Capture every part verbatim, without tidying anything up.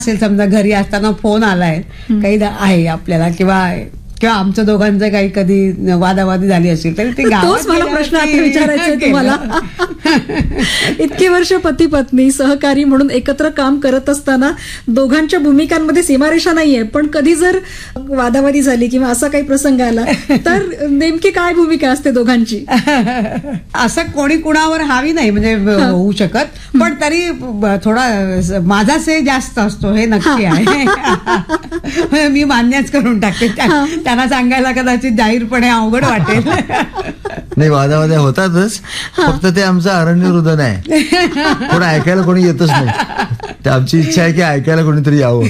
असेल समजा घरी असताना फोन आलाय काही आहे आपल्याला किंवा किंवा आमच्या दोघांचं काही कधी वादावादी झाली असेल तरी ते तोच मला प्रश्न आता विचारायचा आहे तुम्हाला. इतकी वर्ष पती पत्नी सहकारी म्हणून एकत्र काम करत असताना दोघांच्या भूमिकांमध्ये सीमारेषा नाहीये, पण कधी जर वादावादी झाली किंवा असा काही प्रसंग आला तर नेमकी काय भूमिका असते दोघांची? असं कोणी कुणावर हावी नाही म्हणजे होऊ शकत, पण तरी थोडा माझा से जास्त असतो हे नक्की आहे. मी मान्यच करून टाकते, त्यांना सांगायला कदाचित जाहीरपणे अवघड वाटेल. नाही, वादावाद्या होतातच, फक्त ते आमचं अरण्य रुदन आहे, कोण ऐकायला कोणी येतच नाही. ते आमची इच्छा आहे की ऐकायला कोणीतरी यावं.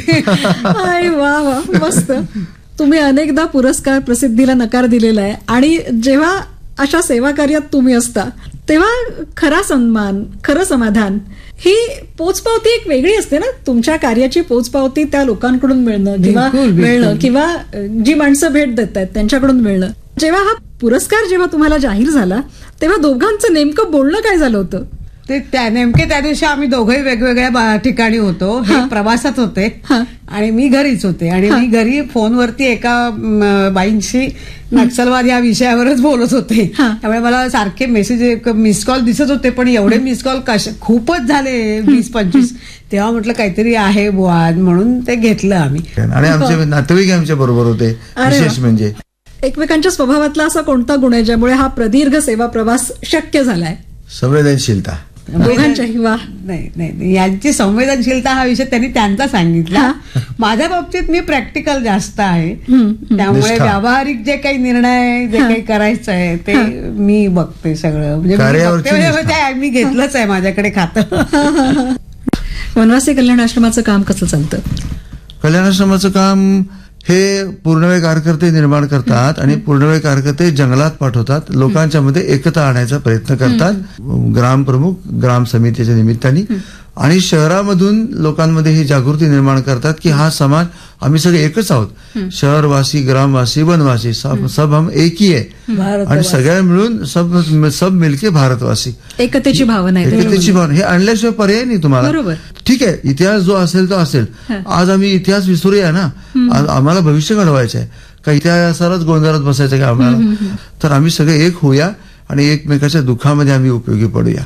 वा वा, मस्त. तुम्ही अनेकदा पुरस्कार प्रसिद्धीला नकार दिलेला आहे आणि जेव्हा अशा सेवा कार्यात तुम्ही असता तेव्हा खरा सन्मान, खरं समाधान ही पोचपावती एक वेगळी असते ना. तुमच्या कार्याची पोचपावती त्या लोकांकडून मिळणं किंवा मिळणं किंवा जी माणसं भेट देत आहेत त्यांच्याकडून मिळणं. जेव्हा हा पुरस्कार जेव्हा तुम्हाला जाहीर झाला तेव्हा दोघांचं नेमकं बोलणं काय झालं होतं? ते त्या नेमके त्या दिवशी आम्ही दोघंही वेगवेगळ्या ठिकाणी होतो, हे प्रवासात होते आणि मी घरीच होते आणि मी घरी फोनवरती एका बाईंशी नक्षलवाद या विषयावरच बोलत होते. त्यामुळे मला सारखे मेसेज मिस कॉल दिसत होते, पण एवढे मिस कॉल कसे खूपच झाले, वीस पंचवीस. तेव्हा म्हटलं काहीतरी आहे बुवा म्हणून ते घेतलं आम्ही. आणि आमचे नातेवाईक आमच्या बरोबर होते. विशेष म्हणजे एकमेकांच्या स्वभावातला असा कोणता गुण आहे ज्यामुळे हा प्रदीर्घ सेवा प्रवास शक्य झालाय? संवेदनशीलता. दोघांच्याही. वा. नाही नाही, यांची संवेदनशीलता हा विषय त्यांनी त्यांचा सांगितला. माझ्या बाबतीत मी प्रॅक्टिकल जास्त आहे, त्यामुळे व्यावहारिक जे काही निर्णय जे काही करायचं आहे ते मी बघते सगळं. म्हणजे मी घेतलंच आहे माझ्याकडे खातं. वनवासी कल्याण आश्रमाचं काम कसं चालतं? कल्याण आश्रमाचं काम हे पूर्णवेळ कार्यकर्ते निर्माण करतात आणि पूर्णवेळ कार्यकर्ते जंगलात पाठवतात, लोकांच्या मध्ये एकता आणायचा प्रयत्न करतात, ग्राम प्रमुख ग्राम समितीच्या निमित्ताने, आणि शहरामधून लोकांमध्ये ही जागृती निर्माण करतात की हा समाज आम्ही सगळे एकच आहोत. शहरवासी, ग्रामवासी, वनवासी सब सब हम एक ही आहे आणि सगळ्या मिळून सब सब मिलके भारतवासी. एकतेची भावना एकतेची भावना हे आणल्याशिवाय पर्याय नाही तुम्हाला. ठीक आहे, इतिहास जो असेल तो असेल. आज आम्ही इतिहास विसरूया ना, आम्हाला भविष्य घडवायचं आहे का इतिहासालाच गोंधळात बसायचं का आम्हाला? तर आम्ही सगळे एक होऊया आणि एकमेकाच्या दुःखामध्ये आम्ही उपयोगी पडूया.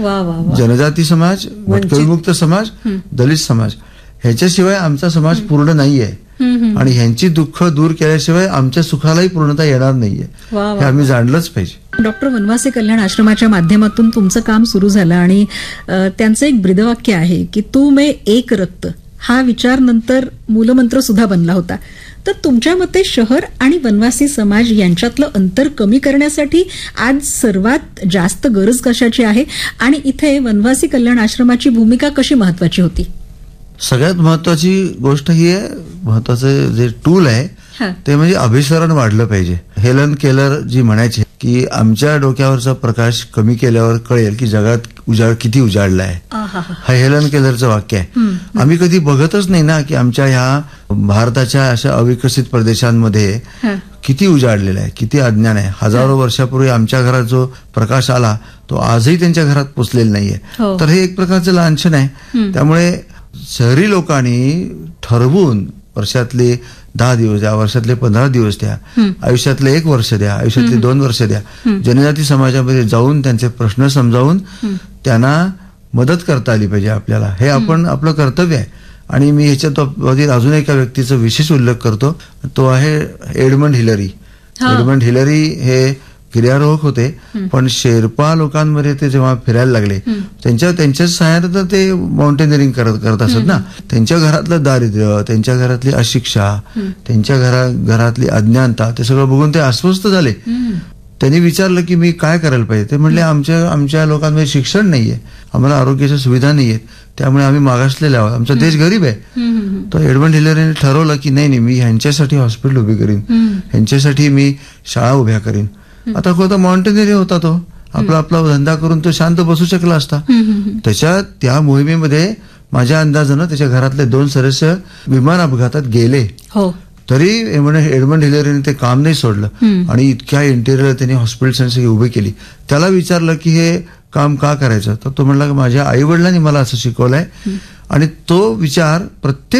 जनजाती समाज, भटकविमुक्त समाज, दलित समाज ह्याच्याशिवाय आमचा समाज पूर्ण नाहीये आणि ह्यांची दुःख दूर केल्याशिवाय आमच्या सुखालाही पूर्णता येणार नाहीये, हे आम्ही जाणलंच पाहिजे. डॉक्टर वनवासी कल्याण आश्रमाच्या माध्यमातून तुमचं काम सुरू झालं आणि त्यांचं एक ब्रीदवाक्य आहे की तू मे एक रक्त, हा विचार नंतर मूलमंत्र सुद्धा बनला होता. तर तुमच्या मते शहर आणि वनवासी समाज यांच्यातलं अंतर कमी करण्यासाठी आज सर्वात जास्त गरज कशाची आहे आणि इथे वनवासी कल्याण आश्रमाची भूमिका कशी महत्वाची होती? सगळ्यात महत्वाची गोष्ट ही आहे, महत्वाचं जे टूल आहे ते म्हणजे अभिसरण वाढलं पाहिजे. हेलन केलर जी म्हणायची की आमच्या डोक्यावरचा प्रकाश कमी केल्यावर कळेल की जगात उजाड किती उजाडला आहे. हा हेलन केलरचं वाक्य आहे. आम्ही कधी बघतच नाही ना की आमच्या ह्या भारताच्या अशा अविकसित प्रदेशांमध्ये किती उजाडलेलं आहे, किती अज्ञान आहे. हजारो वर्षापूर्वी आमच्या घरात जो प्रकाश आला तो आजही त्यांच्या घरात पोचलेला नाहीये. तर हे एक प्रकारचं लांछन आहे. त्यामुळे शहरी लोकांनी ठरवून वर्षातले दहा दिवस द्या, वर्षातले पंधरा दिवस द्या, आयुष्यातले एक वर्ष द्या, आयुष्यातले दोन वर्ष द्या, जनजाती समाजामध्ये जाऊन त्यांचे प्रश्न समजावून त्यांना मदत करता आली पाहिजे आपल्याला. हे आपण आपलं कर्तव्य आहे. आणि मी ह्याच्यात अजून एका व्यक्तीचा विशेष उल्लेख करतो, तो आहे एडमंड हिलरी. एडमंड हिलरी हे गिर्यारोहक होते, पण शेर्पा लोकांमध्ये ते जेव्हा फिरायला लागले त्यांच्या त्यांच्याच सहाय्याने तर ते माउंटेनिअरिंग करत करत असत ना. त्यांच्या घरातलं दारिद्र्य, त्यांच्या घरातली अशिक्षा, त्यांच्या घरा घरातली अज्ञानता ते सगळं बघून ते अस्वस्थ झाले. त्यांनी विचारलं की मी काय करायला पाहिजे. ते म्हणले आमच्या आमच्या लोकांमध्ये शिक्षण नाहीये, आम्हाला आरोग्याच्या सुविधा नाहीयेत, त्यामुळे आम्ही मागासलेले आहोत, आमचा देश गरीब आहे. तर एडमंड हिलरीने ठरवलं की नाही नाही मी ह्यांच्यासाठी हॉस्पिटल उभी करीन, ह्यांच्यासाठी मी शाळा उभ्या करीन. आता कोणता माउंटेनिअर होता तो, आपला आपला धंदा करून तो शांत बसू शकला असता. त्याच्या त्या मोहिमेमध्ये माझ्या अंदाजानं त्याच्या घरातले दोन सदस्य विमान अपघातात गेले, तरी एडमंड हिलरीने ते काम नाही सोडलं आणि इतक्या इंटेरियर त्यांनी हॉस्पिटल उभी केली. त्याला विचारलं की हे काम का करायचं, तर तो म्हणला की माझ्या आई वडिलांनी मला असं शिकवलंय आणि तो विचार प्रत्येक